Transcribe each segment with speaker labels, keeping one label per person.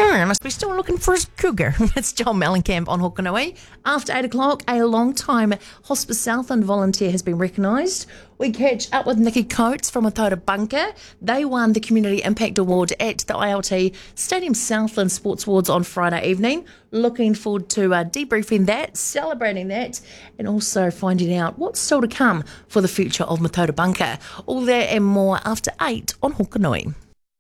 Speaker 1: Must be still looking for his cougar. It's John Mellencamp on Hokanui. After 8 o'clock, a long-time Hospice Southland volunteer has been recognised. We catch up with Nikki Coates from Mataura Bunker. They won the Community Impact Award at the ILT Stadium Southland Sports Awards on Friday evening. Looking forward to debriefing that, celebrating that, and also finding out what's still to come for the future of Mataura Bunker. All that and more after 8 on Hokanui.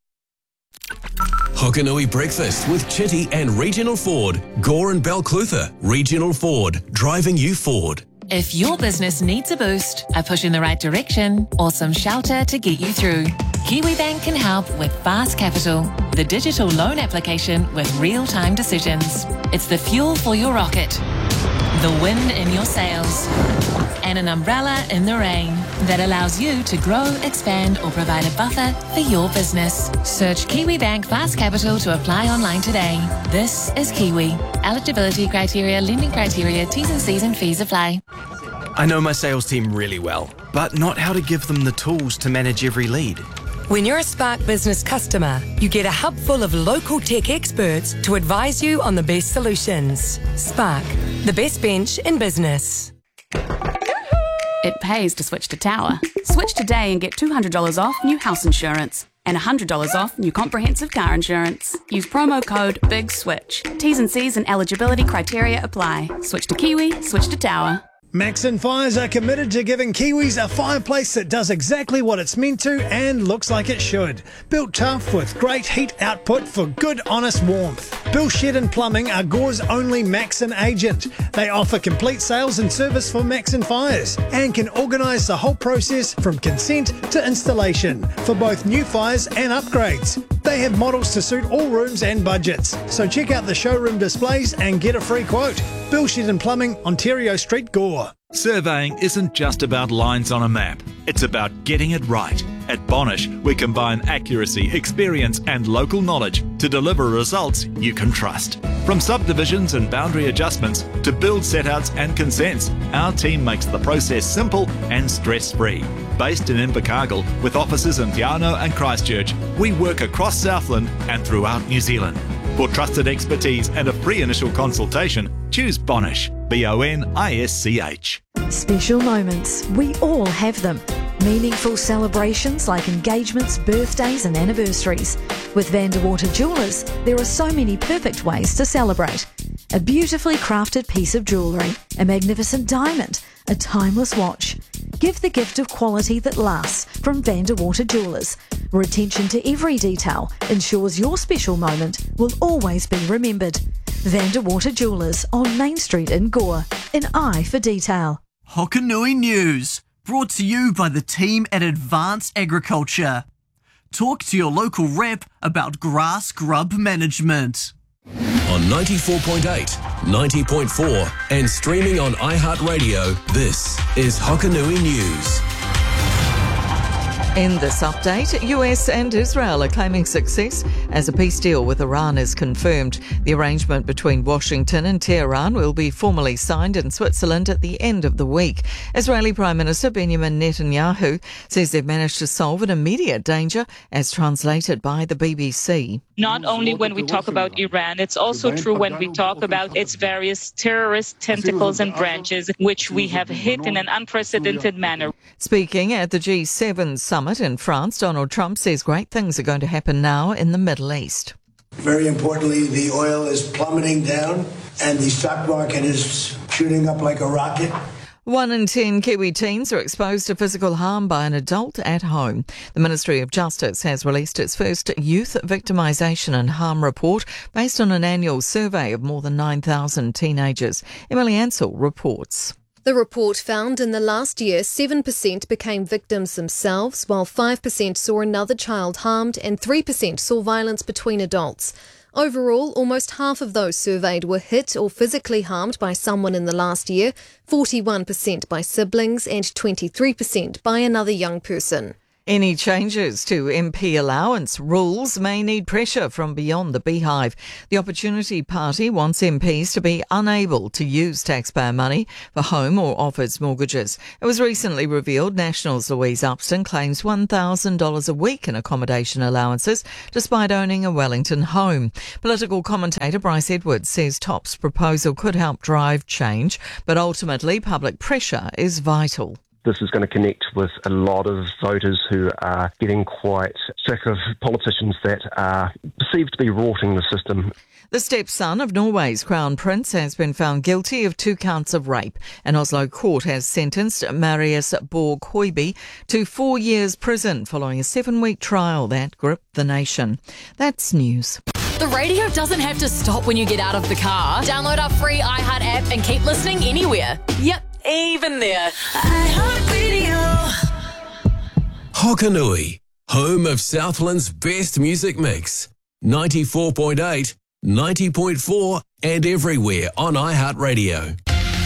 Speaker 2: Hokanui Breakfast with Chitty and Regional Ford. Gore and Balclutha. Regional Ford. Driving you forward.
Speaker 3: If your business needs a boost, a push in the right direction, or some shelter to get you through, Kiwibank can help with Fast Capital, the digital loan application with real-time decisions. It's the fuel for your rocket, the wind in your sails, and an umbrella in the rain that allows you to grow, expand, or provide a buffer for your business. Search Kiwibank Fast Capital to apply online today. This is Kiwi. Eligibility criteria, lending criteria, T's and C's and fees apply.
Speaker 4: I know my sales team really well, but not how to give them the tools to manage every lead.
Speaker 5: When you're a Spark Business customer, you get a hub full of local tech experts to advise you on the best solutions. Spark, the best bench in business.
Speaker 6: It pays to switch to Tower. Switch today and get $200 off new house insurance and $100 off new comprehensive car insurance. Use promo code BIGSWITCH. T's and C's and eligibility criteria apply. Switch to Kiwi, switch to Tower.
Speaker 7: Maxon Fires are committed to giving Kiwis a fireplace that does exactly what it's meant to and looks like it should. Built tough with great heat output for good, honest warmth. Bill Shedden Plumbing are Gore's only Maxon agent. They offer complete sales and service for Maxon Fires and can organise the whole process from consent to installation for both new fires and upgrades. They have models to suit all rooms and budgets. So check out the showroom displays and get a free quote. Bill Shedden Plumbing, Ontario Street, Gore.
Speaker 8: Surveying isn't just about lines on a map. It's about getting it right. At Bonish, we combine accuracy, experience and local knowledge to deliver results you can trust. From subdivisions and boundary adjustments to build setouts and consents, our team makes the process simple and stress-free. Based in Invercargill, with offices in Te Anau and Christchurch, we work across Southland and throughout New Zealand. For trusted expertise and a free initial consultation, choose Bonish, BONISCH.
Speaker 9: Special moments, we all have them. Meaningful celebrations like engagements, birthdays and anniversaries. With Vanderwater Jewellers, there are so many perfect ways to celebrate. A beautifully crafted piece of jewellery, a magnificent diamond, a timeless watch. Give the gift of quality that lasts from Vanderwater Jewellers, where attention to every detail ensures your special moment will always be remembered. Vanderwater Jewellers on Main Street in Gore, an eye for detail.
Speaker 10: Hokanui News, brought to you by the team at Advanced Agriculture. Talk to your local rep about grass grub management.
Speaker 2: On 94.8, 90.4 and streaming on iHeartRadio, this is Hokanui News.
Speaker 11: In this update, US and Israel are claiming success as a peace deal with Iran is confirmed. The arrangement between Washington and Tehran will be formally signed in Switzerland at the end of the week. Israeli Prime Minister Benjamin Netanyahu says they've managed to solve an immediate danger, as translated by the BBC.
Speaker 12: Not only when we talk about Iran, it's also true when we talk about its various terrorist tentacles and branches, which we have hit in an unprecedented manner.
Speaker 11: Speaking at the G7 summit in France, Donald Trump says great things are going to happen now in the Middle East.
Speaker 13: Very importantly, the oil is plummeting down and the stock market is shooting up like a rocket.
Speaker 11: 1 in 10 Kiwi teens are exposed to physical harm by an adult at home. The Ministry of Justice has released its first Youth Victimisation and Harm report based on an annual survey of more than 9,000 teenagers. Emily Ansell reports.
Speaker 14: The report found in the last year 7% became victims themselves, while 5% saw another child harmed and 3% saw violence between adults. Overall, almost half of those surveyed were hit or physically harmed by someone in the last year, 41% by siblings and 23% by another young person.
Speaker 11: Any changes to MP allowance rules may need pressure from beyond the beehive. The Opportunity Party wants MPs to be unable to use taxpayer money for home or office mortgages. It was recently revealed National's Louise Upston claims $1,000 a week in accommodation allowances despite owning a Wellington home. Political commentator Bryce Edwards says TOP's proposal could help drive change, but ultimately public pressure is vital.
Speaker 15: This is going to connect with a lot of voters who are getting quite sick of politicians that are perceived to be rorting the system.
Speaker 11: The stepson of Norway's Crown Prince has been found guilty of 2 counts of rape. An Oslo court has sentenced Marius Borg Høiby to 4 years prison following a 7-week trial that gripped the nation. That's news.
Speaker 16: The radio doesn't have to stop when you get out of the car. Download our free iHeart app and keep listening anywhere. Yep. Even there.
Speaker 2: Hokanui, home of Southland's best music mix. 94.8, 90.4 and everywhere on iHeartRadio.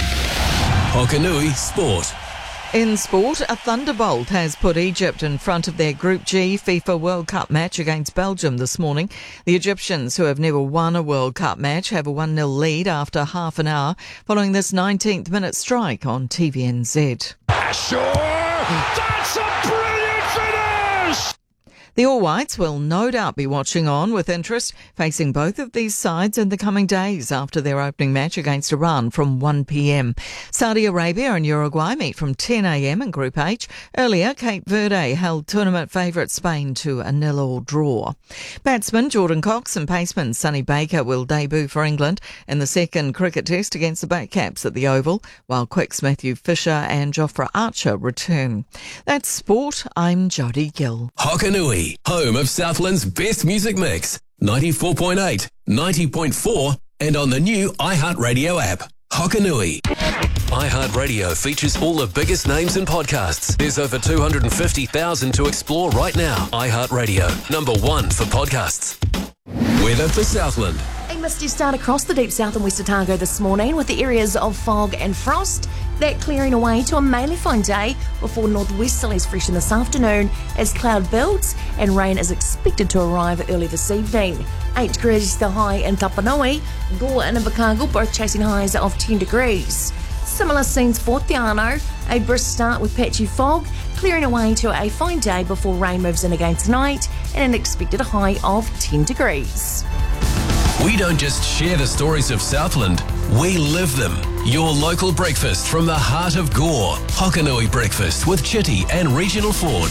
Speaker 2: Hokanui Sport.
Speaker 11: In sport, a thunderbolt has put Egypt in front of their Group G FIFA World Cup match against Belgium this morning. The Egyptians, who have never won a World Cup match, have a 1-0 lead after half an hour following this 19th minute strike on TVNZ.
Speaker 17: Sure, that's a brilliant finish!
Speaker 11: The All Whites will no doubt be watching on with interest, facing both of these sides in the coming days after their opening match against Iran from 1 p.m. Saudi Arabia and Uruguay meet from 10 a.m. in Group H. Earlier, Cape Verde held tournament favourite Spain to a 0-0 draw. Batsman Jordan Cox and paceman Sonny Baker will debut for England in the second cricket test against the Black Caps at the Oval, while Quicks Matthew Fisher and Jofra Archer return. That's sport. I'm Jodie Gill.
Speaker 2: Hokanui, home of Southland's best music mix. 94.8, 90.4 and on the new iHeartRadio app. Hokanui. iHeartRadio features all the biggest names in podcasts. There's over 250,000 to explore right now. iHeartRadio, #1 for podcasts. Weather for Southland.
Speaker 1: A misty start across the deep south and west Otago this morning with the areas of fog and frost. That clearing away to a mainly fine day before northwesterlies freshen this afternoon as cloud builds and rain is expected to arrive early this evening. 8 degrees the high in Tapanui, Gore and Invercargill both chasing highs of 10 degrees. Similar scenes for Te Anau, a brisk start with patchy fog, clearing away to a fine day before rain moves in again tonight and an expected high of 10 degrees.
Speaker 2: We don't just share the stories of Southland, we live them. Your local breakfast from the heart of Gore. Hokanui Breakfast with Chitty and Regional Ford.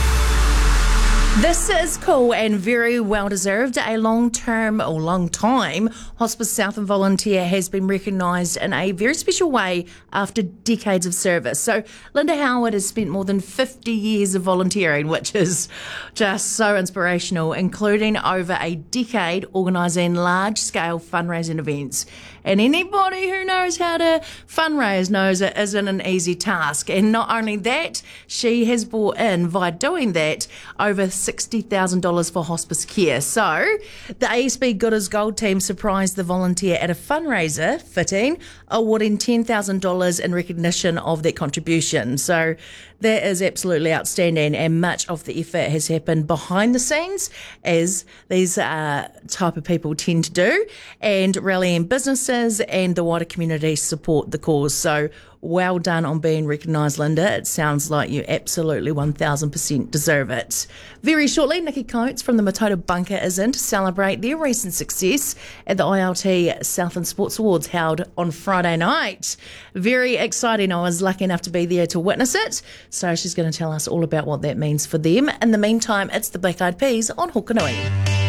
Speaker 1: This is cool and very well deserved. A long time Hospice Southland volunteer has been recognised in a very special way after decades of service. So Linda Howard has spent more than 50 years of volunteering, which is just so inspirational, including over a decade organising large-scale fundraising events. And anybody who knows how to fundraise knows it isn't an easy task. And not only that, she has brought in, via doing that, over $60,000 for hospice care. So the ASB Good as Gold team surprised the volunteer at a fundraiser fitting, awarding $10,000 in recognition of their contribution. So that is absolutely outstanding, and much of the effort has happened behind the scenes, as these type of people tend to do, and rallying businesses and the wider community support the cause. So well done on being recognised, Linda. It sounds like you absolutely 1,000% deserve it. Very shortly, Nikki Coates from the Matoda Bunker is in to celebrate their recent success at the ILT Southland Sports Awards held on Friday night. Very exciting. I was lucky enough to be there to witness it. So she's going to tell us all about what that means for them. In the meantime, it's the Black Eyed Peas on Hokanui.